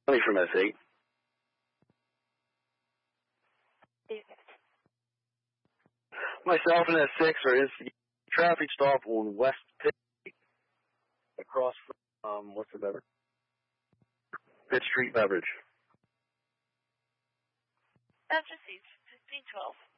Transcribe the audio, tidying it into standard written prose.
from S8. Myself and S6 are in traffic stop on West Pitt, across from, what's the beverage? Pitt Street Beverage. That's received. 1512.